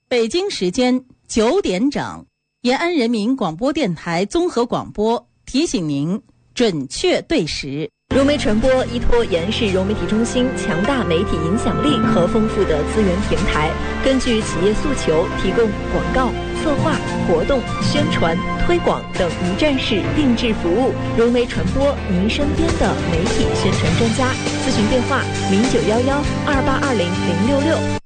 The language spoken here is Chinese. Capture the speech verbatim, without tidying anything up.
北京时间九点整，延安人民广播电台综合广播提醒您准确对时。 融媒传播依托延安市融媒体中心强大媒体影响力和丰富的资源平台，根据企业诉求，提供广告、策划、活动、宣传、推广等一站式定制服务。融媒传播，您身边的媒体宣传专家。咨询电话：零九幺幺二八二零零六六。